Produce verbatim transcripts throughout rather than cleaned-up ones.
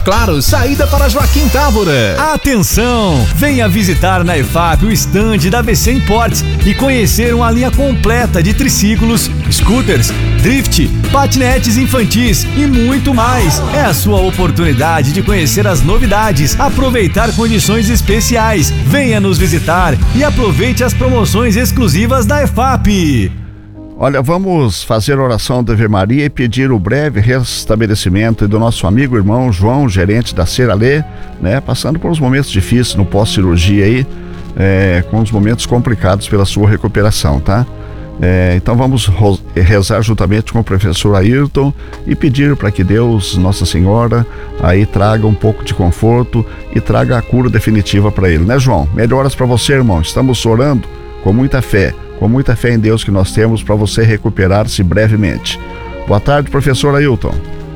Claro, saída para Joaquim Távora. Atenção! Venha visitar na E F A P o estande da B C Imports e conhecer uma linha completa de triciclos, scooters, drift, patinetes infantis e muito mais. É a sua oportunidade de conhecer as novidades, aproveitar condições especiais. Venha nos visitar e aproveite as promoções exclusivas da E F A P. Olha, vamos fazer a oração da Ave Maria e pedir o breve restabelecimento do nosso amigo irmão João, gerente da Seralê, né? Passando por uns momentos difíceis no pós-cirurgia aí, é, com os momentos complicados pela sua recuperação, tá? É, então vamos rezar juntamente com o professor Ayrton e pedir para que Deus, Nossa Senhora, aí traga um pouco de conforto e traga a cura definitiva para ele, né, João? Melhoras para você, irmão. Estamos orando com muita fé. Com muita fé em Deus que nós temos para você recuperar-se brevemente. Boa tarde, professor Ailton.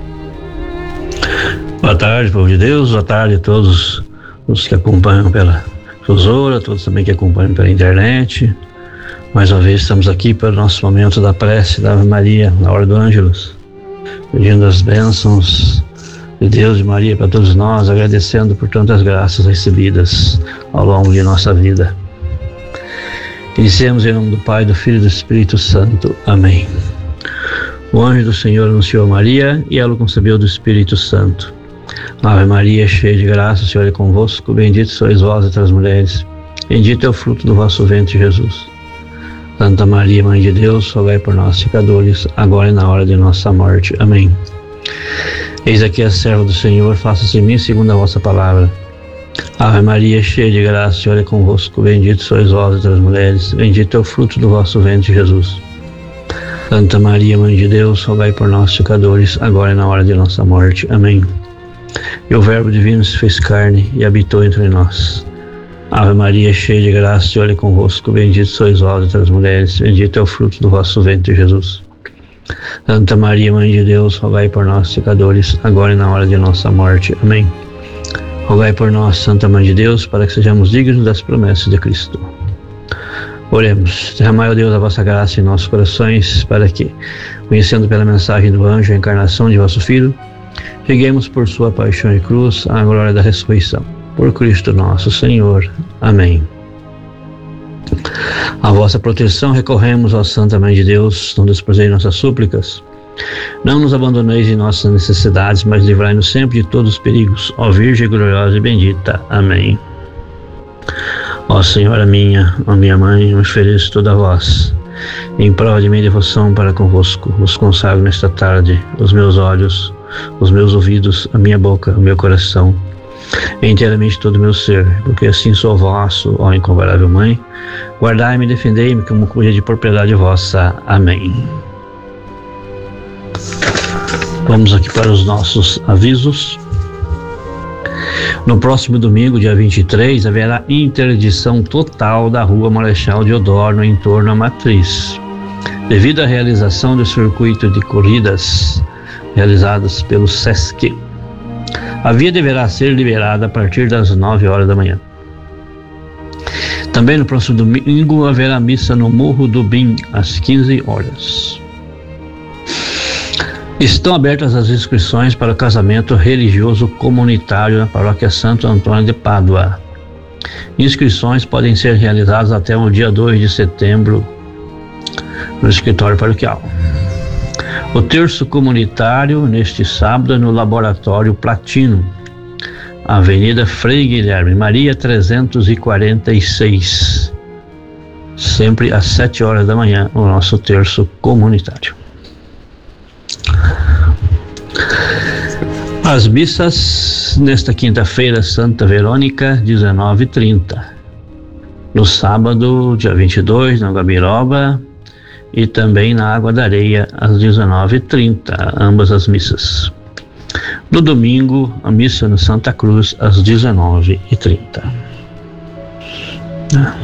Boa tarde, povo de Deus. Boa tarde a todos os que acompanham pela Fusora, todos também que acompanham pela internet. Mais uma vez estamos aqui para o nosso momento da prece da Ave Maria, na hora do Ângelus, pedindo as bênçãos de Deus e Maria para todos nós, agradecendo por tantas graças recebidas ao longo de nossa vida. Iniciemos em nome do Pai, do Filho e do Espírito Santo. Amém. O anjo do Senhor anunciou a Maria e ela o concebeu do Espírito Santo. Ave Maria, cheia de graça, o Senhor é convosco. Bendito sois vós entre as mulheres. Bendito é o fruto do vosso ventre, Jesus. Santa Maria, Mãe de Deus, rogai por nós, pecadores, agora e na hora de nossa morte. Amém. Eis aqui a serva do Senhor, faça-se em mim segundo a vossa palavra. Ave Maria, cheia de graça, o Senhor é convosco. Bendito sois vós entre as mulheres. Bendito é o fruto do vosso ventre, Jesus. Santa Maria, Mãe de Deus, rogai por nós, pecadores, agora e na hora de nossa morte. Amém. E o Verbo divino se fez carne e habitou entre nós. Ave Maria, cheia de graça, o Senhor é convosco. Bendito sois vós entre as mulheres. Bendito é o fruto do vosso ventre, Jesus. Santa Maria, Mãe de Deus, rogai por nós, pecadores, agora e na hora de nossa morte. Amém. Rogai por nós, Santa Mãe de Deus, para que sejamos dignos das promessas de Cristo. Oremos. Derramai, ó Deus, a vossa graça em nossos corações, para que, conhecendo pela mensagem do anjo a encarnação de vosso Filho, cheguemos por sua paixão e cruz à glória da ressurreição. Por Cristo nosso Senhor. Amém. A vossa proteção recorremos, ó Santa Mãe de Deus, não desprezei nossas súplicas. Não nos abandoneis em nossas necessidades, mas livrai-nos sempre de todos os perigos, ó Virgem gloriosa e bendita. Amém. Ó Senhora minha, ó minha mãe, me ofereço toda a vós. Em prova de minha devoção para convosco, vos consagro nesta tarde os meus olhos, os meus ouvidos, a minha boca, o meu coração, e inteiramente todo o meu ser, porque assim sou vosso, ó incomparável Mãe. Guardai-me e defendei-me como cuja de propriedade vossa. Amém. Vamos aqui para os nossos avisos. No próximo domingo, dia vinte e três, haverá interdição total da Rua Marechal Deodoro no entorno à Matriz, devido à realização do circuito de corridas realizadas pelo SESC. A via deverá ser liberada a partir das nove horas da manhã. Também no próximo domingo haverá missa no Morro do Bim, às quinze horas. Estão abertas as inscrições para o casamento religioso comunitário na Paróquia Santo Antônio de Pádua. Inscrições podem ser realizadas até o dia dois de setembro no escritório paroquial. O terço comunitário neste sábado é no Laboratório Platino, Avenida Frei Guilherme Maria trezentos e quarenta e seis, sempre às sete horas da manhã, o nosso terço comunitário. As missas nesta quinta-feira, Santa Verônica, dezenove e trinta. No sábado, dia vinte e dois, na Gabiroba, e também na Água da Areia, às dezenove e trinta, ambas as missas. No domingo, a missa no Santa Cruz, às dezenove e trinta. Ah.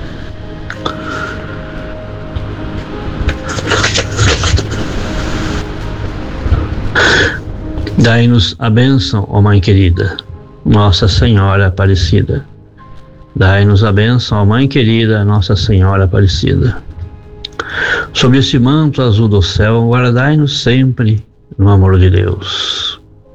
Dai-nos a bênção, ó Mãe querida, Nossa Senhora Aparecida. Dai-nos a bênção, ó Mãe querida, Nossa Senhora Aparecida. Sob esse manto azul do céu, guardai-nos sempre no amor de Deus.